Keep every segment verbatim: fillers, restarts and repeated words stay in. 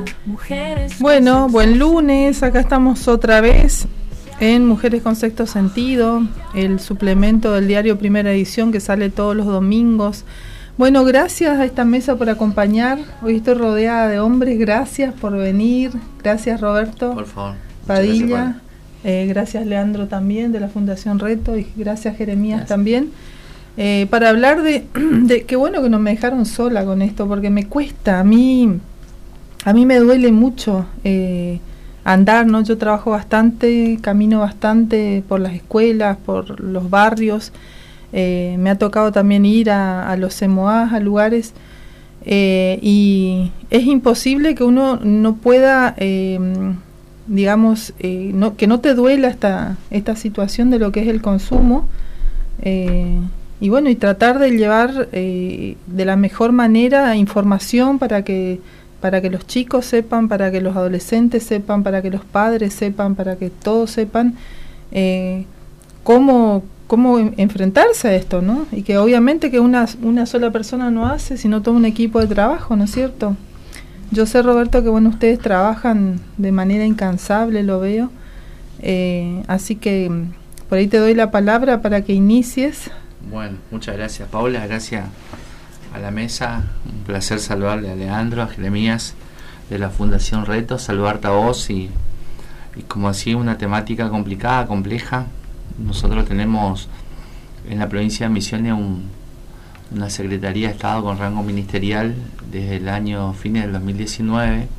Bueno, buen lunes, acá estamos otra vez en Mujeres con Sexto Sentido, el suplemento del diario Primera Edición que sale todos los domingos. Bueno, gracias a esta mesa por acompañar. Hoy estoy rodeada de hombres, gracias por venir. Gracias Roberto. Por favor. Padilla. Gracias, eh, gracias Leandro también de la Fundación Reto y gracias Jeremías gracias. también. Eh, para hablar de, de, qué bueno que no me dejaron sola con esto, porque me cuesta, a mí, a mí me duele mucho eh, andar, ¿no? Yo trabajo bastante, camino bastante por las escuelas, por los barrios, eh, me ha tocado también ir a, a los E M O A, a lugares, eh, y es imposible que uno no pueda, eh, digamos, eh, no, que no te duela esta, esta situación de lo que es el consumo, eh, y bueno, y tratar de llevar eh, de la mejor manera información para que para que los chicos sepan, para que los adolescentes sepan, para que los padres sepan, para que todos sepan eh, cómo cómo enfrentarse a esto, ¿no? Y que obviamente que una una sola persona no hace, sino todo un equipo de trabajo, ¿no es cierto? Yo sé, Roberto, que bueno, ustedes trabajan de manera incansable, lo veo, eh, así que por ahí te doy la palabra para que inicies. Bueno, muchas gracias Paula, gracias a la mesa, un placer saludarle a Leandro, a Jeremías de la Fundación Reto, saludarte a vos y, y como así una temática complicada, compleja. Nosotros tenemos en la provincia de Misiones un, una Secretaría de Estado con rango ministerial desde el año fines del dos mil diecinueve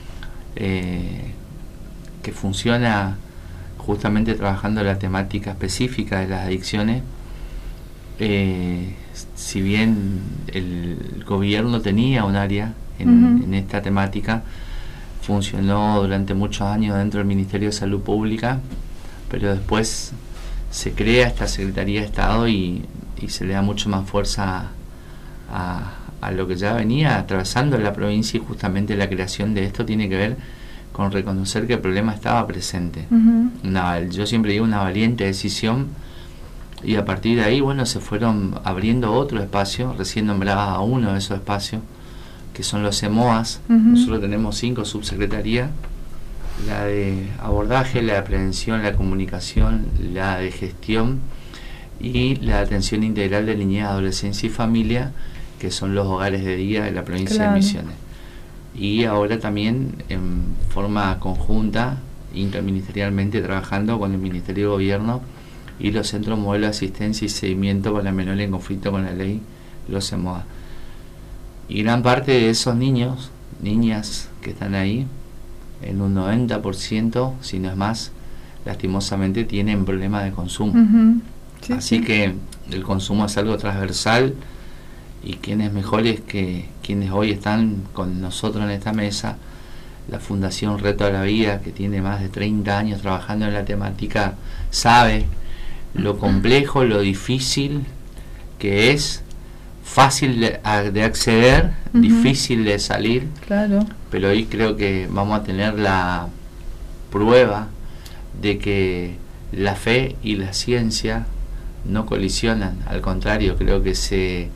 eh, que funciona justamente trabajando la temática específica de las adicciones. Eh, si bien el gobierno tenía un área en, uh-huh. en esta temática, funcionó durante muchos años dentro del Ministerio de Salud Pública, pero después se crea esta Secretaría de Estado y, y se le da mucho más fuerza a, a lo que ya venía atravesando la provincia, y justamente la creación de esto tiene que ver con reconocer que el problema estaba presente. Uh-huh. Una, yo siempre digo una valiente decisión. Y a partir de ahí, bueno, se fueron abriendo otros espacios, recién nombraba uno de esos espacios, que son los E M O As. Uh-huh. Nosotros tenemos cinco subsecretarías, la de abordaje, la de prevención, la de comunicación, la de gestión y la de atención integral de niñez, adolescencia y familia, que son los hogares de día de la provincia claro. de Misiones. Y ahora también en forma conjunta, interministerialmente, trabajando con el Ministerio de Gobierno y los centros modelo de asistencia y seguimiento para menores en conflicto con la ley, los E M O A. Y gran parte de esos niños, niñas que están ahí, en un noventa por ciento, si no es más, lastimosamente tienen problemas de consumo. Uh-huh. Sí, Así sí. que el consumo es algo transversal, y quienes mejores que quienes hoy están con nosotros en esta mesa, la Fundación Reto a la Vida, que tiene más de treinta años trabajando en la temática, sabe lo complejo, lo difícil que es, fácil de, de acceder, uh-huh. difícil de salir, claro. pero hoy creo que vamos a tener la prueba de que la fe y la ciencia no colisionan, al contrario, creo que se,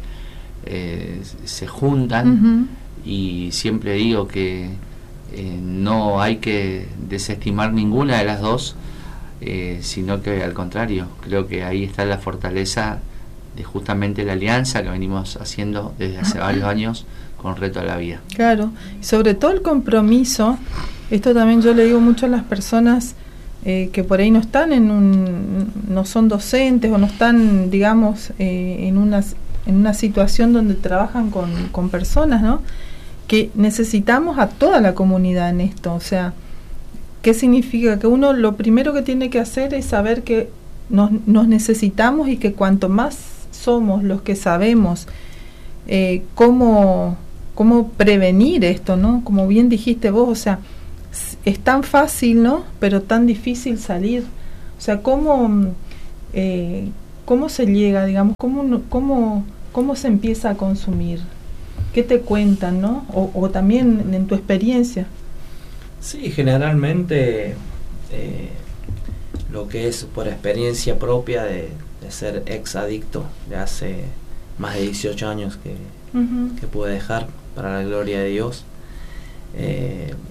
eh, se juntan, uh-huh. y siempre digo que eh, no hay que desestimar ninguna de las dos, Eh, sino que al contrario, creo que ahí está la fortaleza de justamente la alianza que venimos haciendo desde hace varios años con Reto a la Vida. Claro, y sobre todo el compromiso, esto también yo le digo mucho a las personas eh, que por ahí no están en un, no son docentes o no están, digamos, eh, en una, en una situación donde trabajan con, con personas, ¿no? Que necesitamos a toda la comunidad en esto, o sea, ¿qué significa? Que uno lo primero que tiene que hacer es saber que nos, nos necesitamos, y que cuanto más somos los que sabemos eh, cómo, cómo prevenir esto, ¿no? Como bien dijiste vos, o sea, es tan fácil, ¿no? Pero tan difícil salir. O sea, ¿cómo, eh, cómo se llega, digamos, cómo, cómo, cómo se empieza a consumir? ¿Qué te cuentan, no? O, o también en tu experiencia. Sí, generalmente eh, lo que es por experiencia propia de, de ser ex adicto de hace más de dieciocho años que, uh-huh. que pude dejar para la gloria de Dios, eh,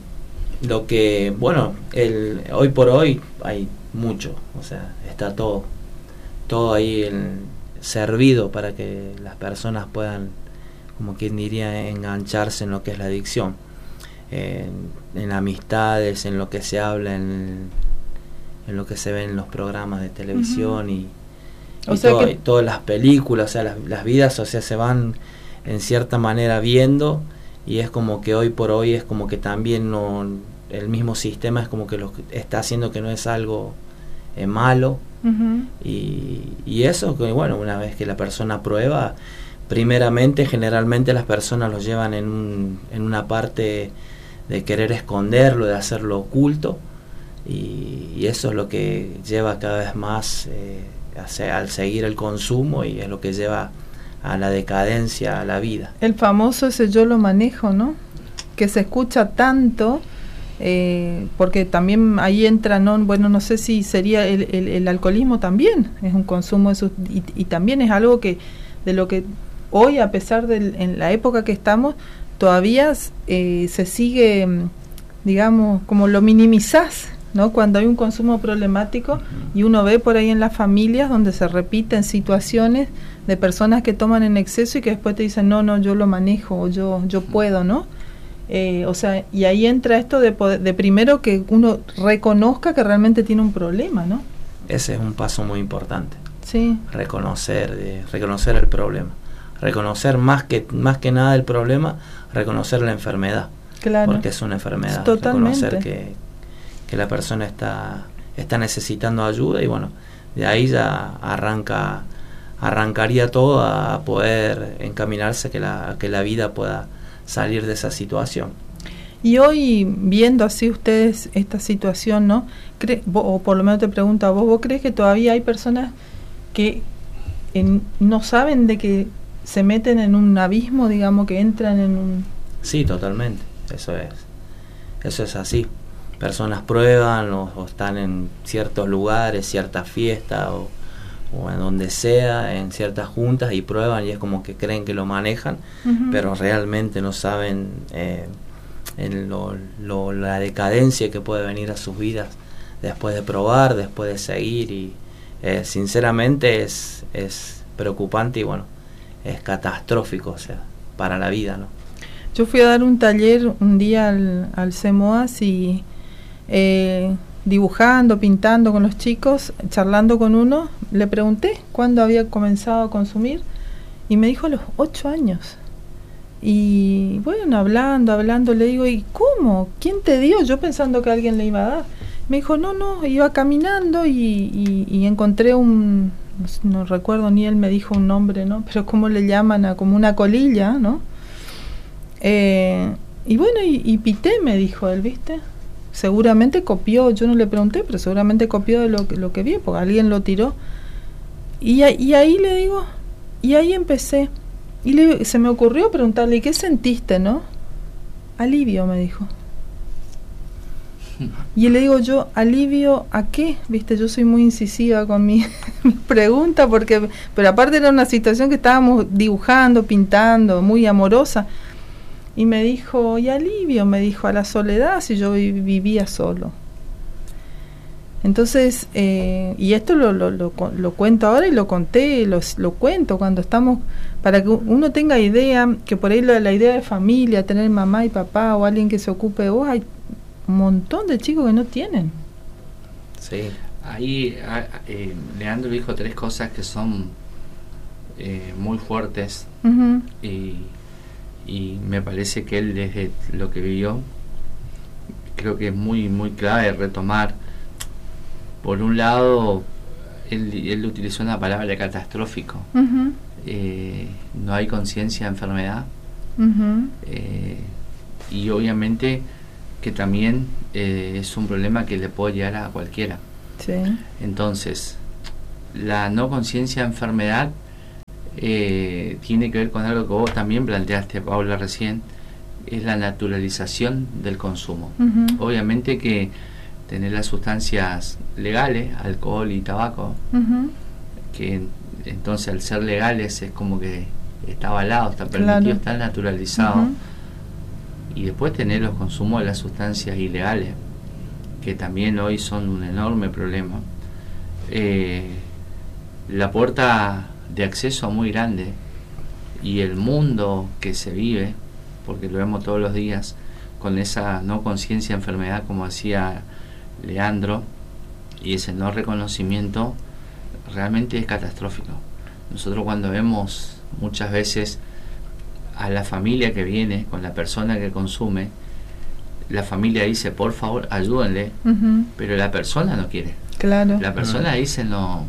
lo que, bueno, el, hoy por hoy hay mucho, o sea, está todo, todo ahí el, servido para que las personas puedan, como quien diría, engancharse en lo que es la adicción, en, en amistades, en lo que se habla, en, en lo que se ve en los programas de televisión. Uh-huh. y, y, sea todo, que... y todas las películas, o sea, las, las vidas, o sea, se van en cierta manera viendo, y es como que hoy por hoy es como que también no, el mismo sistema es como que lo está haciendo que no es algo eh, malo. Uh-huh. y, y eso, que bueno, una vez que la persona prueba, primeramente, generalmente las personas lo llevan en, un, en una parte de querer esconderlo, de hacerlo oculto, y, y eso es lo que lleva cada vez más eh, a, al seguir el consumo, y es lo que lleva a la decadencia, a la vida. El famoso ese yo lo manejo, ¿no? Que se escucha tanto. Eh, porque también ahí entra, no, bueno, no sé si sería el, el, el alcoholismo también, es un consumo de sus, y, y también es algo que, de lo que hoy, a pesar de en la época que estamos, todavía eh, se sigue, digamos, como lo minimizás, ¿no? Cuando hay un consumo problemático, uh-huh. y uno ve por ahí en las familias donde se repiten situaciones de personas que toman en exceso y que después te dicen, no, no, yo lo manejo, o yo, yo puedo, ¿no? Eh, o sea, y ahí entra esto de, poder, de primero que uno reconozca que realmente tiene un problema, ¿no? Ese es un paso muy importante. Sí. Reconocer, eh, reconocer el problema. Reconocer más que más que nada el problema, reconocer la enfermedad. Claro. Porque es una enfermedad. Totalmente. Reconocer que, que la persona está, está necesitando ayuda, y bueno, de ahí ya arranca, arrancaría todo a poder encaminarse a que la, a que la vida pueda salir de esa situación. Y hoy, viendo así ustedes esta situación, ¿no? Cre- o por lo menos te pregunto a vos, ¿vos crees que todavía hay personas que en, no saben de que se meten en un abismo, digamos, que entran en un... Sí, totalmente, eso es, eso es así. Personas prueban o, o están en ciertos lugares, ciertas fiestas o o en donde sea, en ciertas juntas, y prueban, y es como que creen que lo manejan, uh-huh. pero realmente no saben eh, en lo, lo, la decadencia que puede venir a sus vidas después de probar, después de seguir, y eh, sinceramente es, es preocupante, y bueno, es catastrófico, o sea, para la vida, ¿no? Yo fui a dar un taller un día al, al CEMOAS y eh, dibujando, pintando con los chicos, charlando con uno, le pregunté cuándo había comenzado a consumir y me dijo a los ocho años. Y bueno, hablando, hablando, le digo, ¿y cómo? ¿Quién te dio? Yo pensando que alguien le iba a dar. Me dijo, no, no, iba caminando y, y, y encontré un, no, no recuerdo, ni él me dijo un nombre, ¿no? Pero ¿cómo le llaman? A como una colilla, ¿no? Eh, y bueno, y, y pité, me dijo él, ¿viste? Seguramente copió, yo no le pregunté, pero seguramente copió de lo, lo que vi, porque alguien lo tiró. Y, y ahí le digo, y ahí empecé. Y le, se me ocurrió preguntarle, ¿y qué sentiste, no? Alivio, me dijo. Y le digo yo, ¿alivio a qué? Viste, yo soy muy incisiva con mi, mi pregunta, porque, pero aparte era una situación que estábamos dibujando, pintando, muy amorosa. Y me dijo, y alivio, me dijo, a la soledad, si yo vi, vivía solo. Entonces, eh, y esto lo, lo, lo, lo cuento ahora y lo conté, lo, lo cuento cuando estamos, para que uno tenga idea, que por ahí la, la idea de familia, tener mamá y papá o alguien que se ocupe de vos, hay un montón de chicos que no tienen. Sí, ahí eh, Leandro dijo tres cosas que son eh, muy fuertes, uh-huh. y, y me parece que él, desde lo que vivió, creo que es muy, muy clave retomar. Por un lado, él, él utilizó una palabra catastrófico. Uh-huh. Eh, no hay conciencia de enfermedad. Uh-huh. Eh, y obviamente que también eh, es un problema que le puede llegar a cualquiera. Sí. Entonces, la no conciencia de enfermedad eh, tiene que ver con algo que vos también planteaste, Paula, recién, es la naturalización del consumo. Uh-huh. Obviamente que tener las sustancias legales, alcohol y tabaco, uh-huh. que entonces al ser legales es como que está avalado, está permitido, claro. Está naturalizado. Uh-huh. Y después tener los consumos de las sustancias ilegales, que también hoy son un enorme problema. Eh, la puerta de acceso muy grande y el mundo que se vive, porque lo vemos todos los días, con esa no conciencia de enfermedad, como decía Leandro, y ese no reconocimiento, realmente es catastrófico. Nosotros cuando vemos muchas veces a la familia que viene con la persona que consume, la familia dice, por favor, ayúdenle, uh-huh. pero la persona no quiere. Claro. La persona uh-huh. dice, no,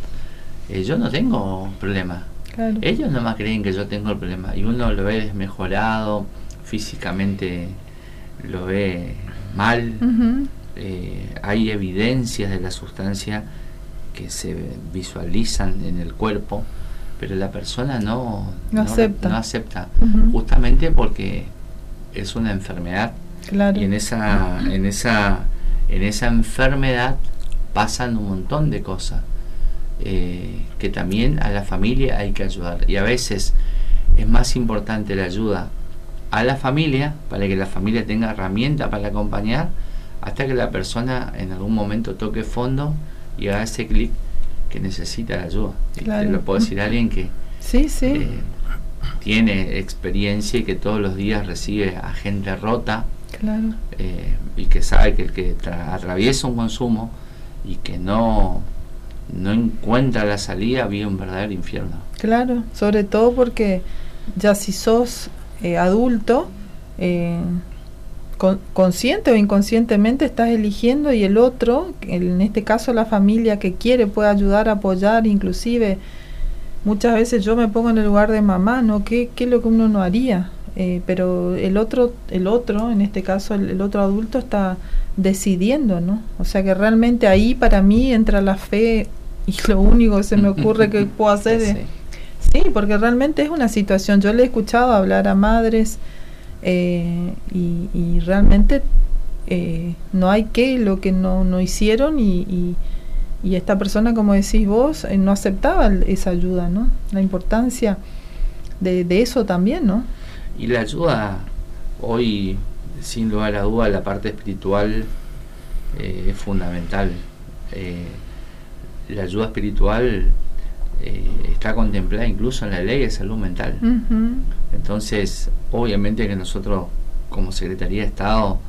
eh, yo no tengo problema. Claro. Ellos nomás creen que yo tengo el problema. Y uno lo ve desmejorado, físicamente lo ve mal. Uh-huh. Eh, hay evidencias de la sustancia que se visualizan en el cuerpo, pero la persona no, no, no acepta, no acepta uh-huh. justamente porque es una enfermedad. Claro. Y en esa, en esa, en esa enfermedad pasan un montón de cosas eh, que también a la familia hay que ayudar. Y a veces es más importante la ayuda a la familia para que la familia tenga herramientas para acompañar hasta que la persona en algún momento toque fondo y haga ese clic que necesita la ayuda. Claro. Te lo puedo decir a alguien que sí, sí. Eh, tiene experiencia y que todos los días recibe a gente rota. Claro. Eh, y que sabe que el que tra- atraviesa un consumo y que no no encuentra la salida vive un verdadero infierno. Claro, sobre todo porque ya si sos eh, adulto, eh, con, consciente o inconscientemente estás eligiendo, y el otro, en este caso la familia que quiere, puede ayudar, apoyar, inclusive muchas veces yo me pongo en el lugar de mamá, ¿no? ¿Qué, qué es lo que uno no haría? Eh, pero el otro, el otro, en este caso el, el otro adulto está decidiendo, ¿no? O sea que realmente ahí para mí entra la fe y lo único que se me ocurre que puedo hacer es... Sí, porque realmente es una situación, yo le he escuchado hablar a madres eh, y, y realmente eh, no hay que lo que no, no hicieron y, y, y esta persona, como decís vos, eh, no aceptaba esa ayuda, ¿no? La importancia de, de eso también, ¿no? Y la ayuda, hoy, sin lugar a duda, la parte espiritual eh, es fundamental. Eh, la ayuda espiritual eh, está contemplada incluso en la ley de salud mental. Uh-huh. Entonces, obviamente que nosotros, como Secretaría de Estado,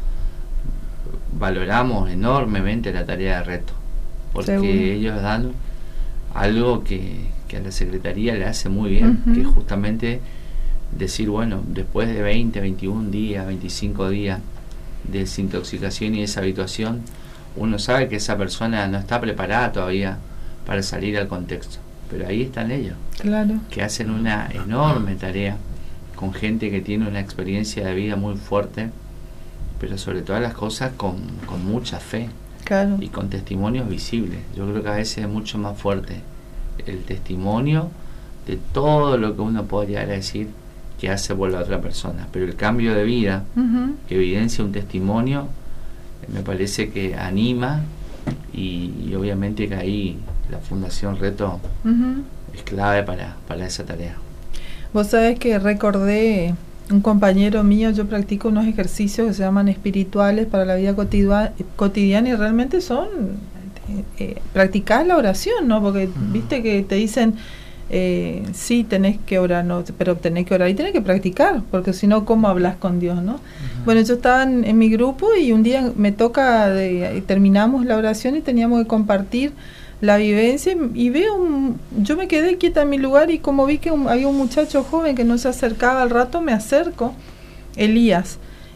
valoramos enormemente la tarea de Reto, porque Seguro. ellos dan algo que, que a la Secretaría le hace muy bien, uh-huh. que es justamente decir, bueno, después de veinte, veintiún días, veinticinco días de desintoxicación y deshabituación, uno sabe que esa persona no está preparada todavía para salir al contexto, pero ahí están ellos, claro, que hacen una enorme tarea con gente que tiene una experiencia de vida muy fuerte, pero sobre todas las cosas con, con mucha fe, claro, y con testimonios visibles. Yo creo que a veces es mucho más fuerte el testimonio de todo lo que uno puede llegar a decir que hace por la otra persona, pero el cambio de vida uh-huh. que evidencia un testimonio me parece que anima y, y obviamente que ahí la Fundación Reto uh-huh. es clave para, para esa tarea. Vos sabés que recordé un compañero mío, yo practico unos ejercicios que se llaman espirituales para la vida cotidiana, cotidiana y realmente son eh, eh, practicar la oración, ¿no? Porque uh-huh. viste que te dicen Eh, sí, tenés que orar, no, pero tenés que orar y tenés que practicar, porque si no, ¿cómo hablas con Dios, no? Uh-huh. Bueno, yo estaba en, en mi grupo y un día me toca, de, terminamos la oración y teníamos que compartir la vivencia y, y veo, un, yo me quedé quieta en mi lugar y como vi que un, había un muchacho joven que no se acercaba al rato, me acerco, Elías,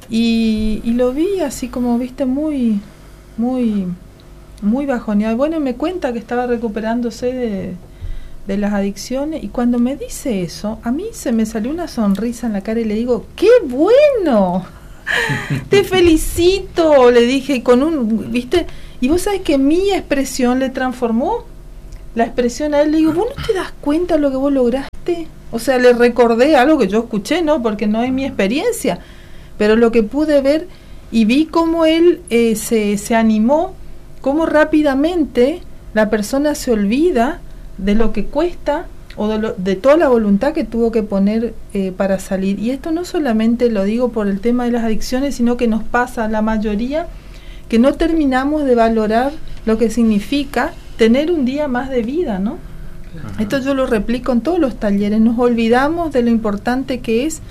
y, y lo vi así como, viste, muy, muy, muy bajoneado. Bueno, me cuenta que estaba recuperándose de... de las adicciones, y cuando me dice eso, a mí se me salió una sonrisa en la cara y le digo, ¡qué bueno! ¡Te felicito! Le dije, con un, ¿viste? Y vos sabés que mi expresión le transformó la expresión a él. Le digo, ¿vos no te das cuenta de lo que vos lograste? O sea, le recordé algo que yo escuché, ¿no? Porque no es mi experiencia, pero lo que pude ver y vi cómo él eh, se, se animó, cómo rápidamente la persona se olvida de lo que cuesta o de, lo, de toda la voluntad que tuvo que poner eh, para salir. Y esto no solamente lo digo por el tema de las adicciones, sino que nos pasa a la mayoría que no terminamos de valorar lo que significa tener un día más de vida, ¿no? Uh-huh. Esto yo lo replico en todos los talleres. Nos olvidamos de lo importante que es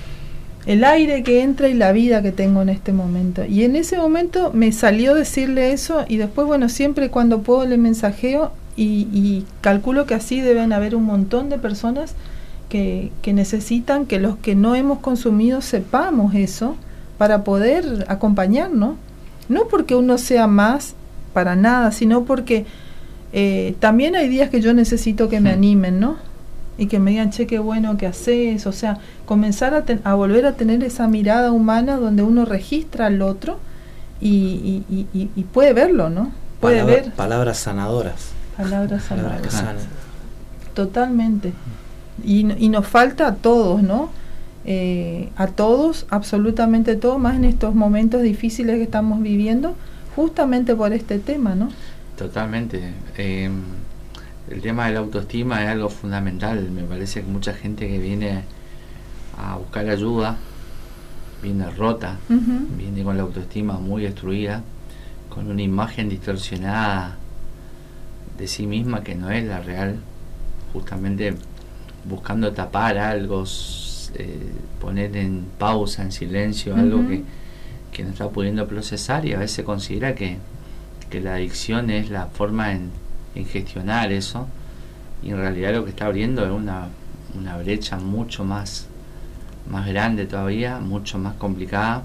el aire que entra y la vida que tengo en este momento. Y en ese momento me salió decirle eso, y después, bueno, siempre cuando puedo le mensajeo, y, y calculo que así deben haber un montón de personas que, que necesitan que los que no hemos consumido sepamos eso para poder acompañarnos. No porque uno sea más, para nada, sino porque eh, también hay días que yo necesito que me animen, ¿no? Y que me digan, che, qué bueno que haces, o sea, comenzar a, ten, a volver a tener esa mirada humana donde uno registra al otro y, y, y, y puede verlo, ¿no? Puede Palabra, ver. Palabras sanadoras. Palabras sanadoras. Palabras que sanan. Totalmente. Y, y nos falta a todos, ¿no? Eh, a todos, absolutamente todos, más en estos momentos difíciles que estamos viviendo, justamente por este tema, ¿no? Totalmente. Eh, el tema de la autoestima es algo fundamental. Me parece que mucha gente que viene a buscar ayuda viene rota, uh-huh. viene con la autoestima muy destruida, con una imagen distorsionada de sí misma que no es la real, justamente buscando tapar algo, eh, poner en pausa, en silencio, uh-huh. algo que, que no está pudiendo procesar, y a veces considera que, que la adicción es la forma en, en gestionar eso, y en realidad lo que está abriendo es una, una brecha mucho más, más grande todavía, mucho más complicada,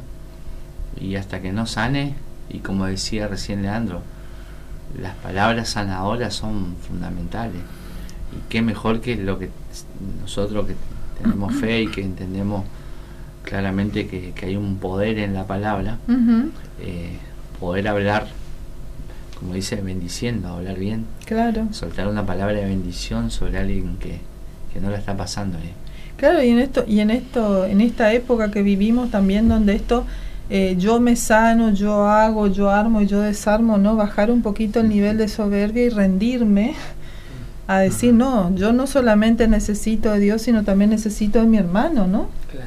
y hasta que no sane, y como decía recién Leandro, las palabras sanadoras son fundamentales, y qué mejor que lo que nosotros que tenemos fe y que entendemos claramente que, que hay un poder en la palabra, uh-huh. eh, poder hablar, como dice, bendiciendo, hablar bien, claro, soltar una palabra de bendición sobre alguien que, que no la está pasando bien. Claro, y en esto, y en esto, en esta época que vivimos también, donde esto eh, yo me sano, yo hago, yo armo y yo desarmo, ¿no? Bajar un poquito el nivel de soberbia y rendirme a decir, no, yo no solamente necesito de Dios, sino también necesito de mi hermano, ¿no? Claro.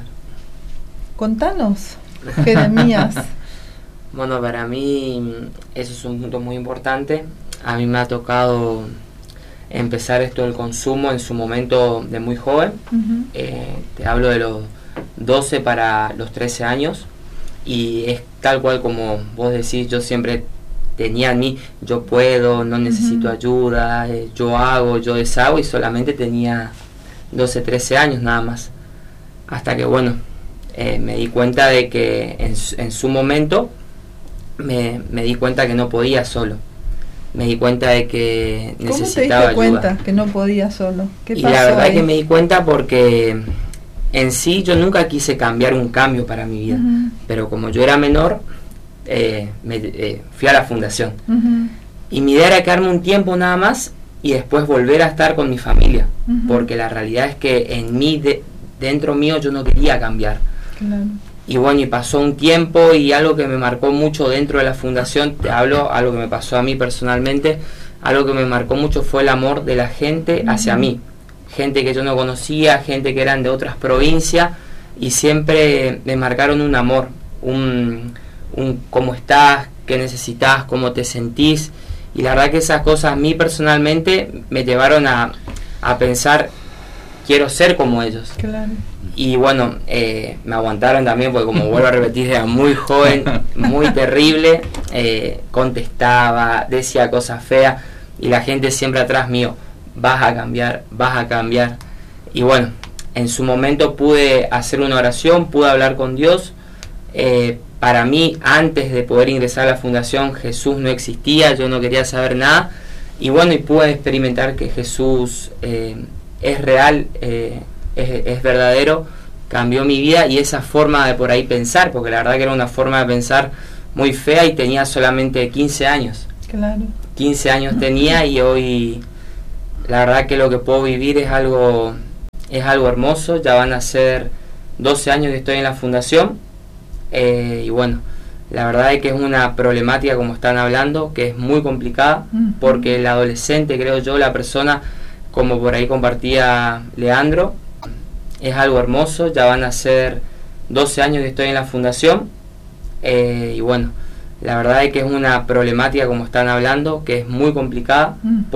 Contanos, Jeremías. Bueno, para mí eso es un punto muy importante. A mí me ha tocado empezar esto del consumo en su momento de muy joven. Uh-huh. eh, te hablo de los doce para los trece años, y es tal cual como vos decís. Yo siempre tenía en mí, yo puedo, no necesito uh-huh. ayuda, eh, yo hago, yo deshago, y solamente tenía doce, trece años nada más, hasta que bueno, eh, me di cuenta de que en, en su momento me, me di cuenta que no podía solo. Me di cuenta de que necesitaba ayuda. ¿Cómo te diste cuenta que no podía solo? ¿Qué y pasó la verdad ahí? Es que me di cuenta porque en sí yo nunca quise cambiar un cambio para mi vida, uh-huh. pero como yo era menor, eh, me, eh, fui a la fundación. Uh-huh. Y mi idea era quedarme un tiempo nada más y después volver a estar con mi familia, uh-huh. porque la realidad es que en mí, de, dentro mío, yo no quería cambiar. Claro. Y bueno, y pasó un tiempo, y algo que me marcó mucho dentro de la fundación, te hablo, algo que me pasó a mí personalmente, algo que me marcó mucho fue el amor de la gente uh-huh. hacia mí. Gente que yo no conocía, gente que eran de otras provincias, y siempre me marcaron un amor, un, un cómo estás, qué necesitas, cómo te sentís, y la verdad que esas cosas a mí personalmente me llevaron a, a pensar, quiero ser como ellos. Claro. Y bueno, eh, me aguantaron también, porque como vuelvo a repetir, era muy joven, muy terrible, eh, contestaba, decía cosas feas, y la gente siempre atrás mío, vas a cambiar, vas a cambiar. Y bueno, en su momento pude hacer una oración, pude hablar con Dios. Eh, para mí, antes de poder ingresar a la fundación, Jesús no existía, yo no quería saber nada. Y bueno, y pude experimentar que Jesús eh, es real, eh, es, es verdadero, cambió mi vida y esa forma de por ahí pensar, porque la verdad que era una forma de pensar muy fea y tenía solamente quince años. Claro. quince años tenía, y hoy la verdad que lo que puedo vivir es algo, es algo hermoso. Ya van a ser doce años que estoy en la fundación, eh, y bueno, la verdad es que es una problemática, como están hablando, que es muy complicada, uh-huh. porque el adolescente, creo yo, la persona como por ahí compartía Leandro, es algo hermoso. Ya van a ser doce años que estoy en la fundación, eh, y bueno, la verdad es que es una problemática, como están hablando, que es muy complicada. Mm.